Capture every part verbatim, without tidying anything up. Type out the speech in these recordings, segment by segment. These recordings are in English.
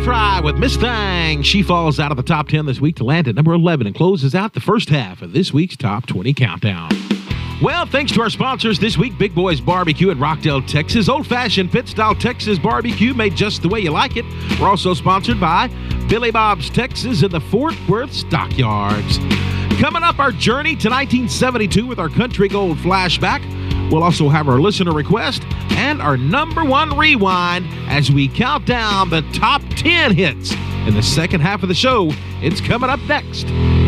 Cry with Miss Thang. She falls out of the top ten this week to land at number eleven and closes out the first half of this week's Top twenty Countdown. Well, thanks to our sponsors this week, Big Boys Barbecue in Rockdale, Texas. Old-fashioned pit-style Texas barbecue made just the way you like it. We're also sponsored by Billy Bob's Texas in the Fort Worth Stockyards. Coming up, our journey to nineteen seventy-two with our Country Gold flashback. We'll also have our listener request and our number one rewind as we count down the top ten hits. In the second half of the show, it's coming up next.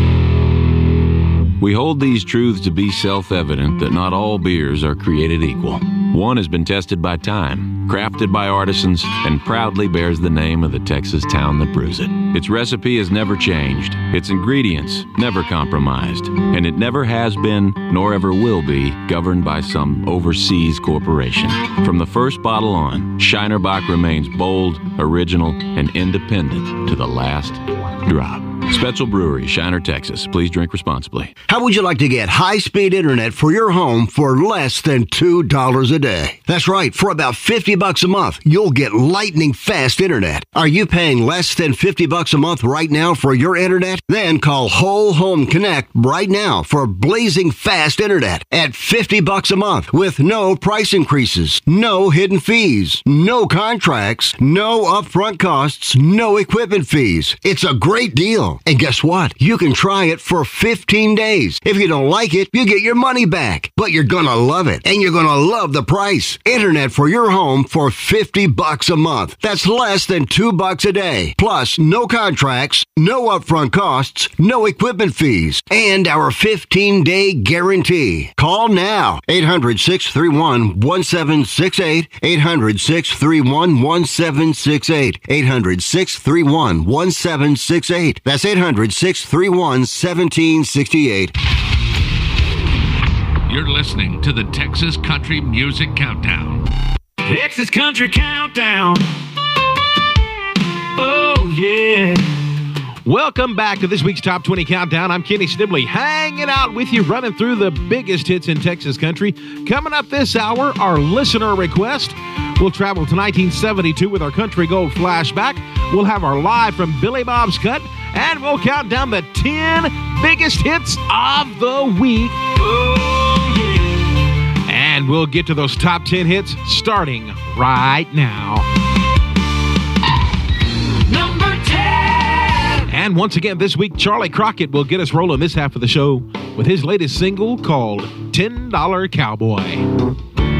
We hold these truths to be self-evident that not all beers are created equal. One has been tested by time, crafted by artisans, and proudly bears the name of the Texas town that brews it. Its recipe has never changed, its ingredients never compromised, and it never has been, nor ever will be, governed by some overseas corporation. From the first bottle on, Shiner Bock remains bold, original, and independent to the last drop. Spetzel Brewery, Shiner, Texas. Please drink responsibly. How would you like to get high-speed internet for your home for less than two dollars a day? That's right. For about fifty bucks a month, you'll get lightning-fast internet. Are you paying less than fifty bucks a month right now for your internet? Then call Whole Home Connect right now for blazing fast internet at fifty bucks a month with no price increases, no hidden fees, no contracts, no upfront costs, no equipment fees. It's a great deal. And guess what? You can try it for fifteen days. If you don't like it, you get your money back. But you're gonna love it, and you're gonna love the price. Internet for your home for fifty bucks a month. That's less than two bucks a day. Plus, no contracts, no upfront costs, no equipment fees, and our fifteen-day guarantee. Call now. eight hundred, six three one, one seven six eight. eight hundred, six three one, one seven six eight. eight hundred, six three one, one seven six eight. That's eight hundred, six three one, one seven six eight. You're listening to the Texas Country Music Countdown. Texas Country Countdown. Oh, yeah. Welcome back to this week's Top twenty Countdown. I'm Kenny Snibley, hanging out with you, running through the biggest hits in Texas country. Coming up this hour, our listener request. We'll travel to nineteen seventy-two with our Country Gold flashback. We'll have our live from Billy Bob's Cut, and we'll count down the ten biggest hits of the week. Oh, yeah. And we'll get to those top ten hits starting right now. Number ten. And once again this week, Charlie Crockett will get us rolling this half of the show with his latest single called ten dollar Cowboy.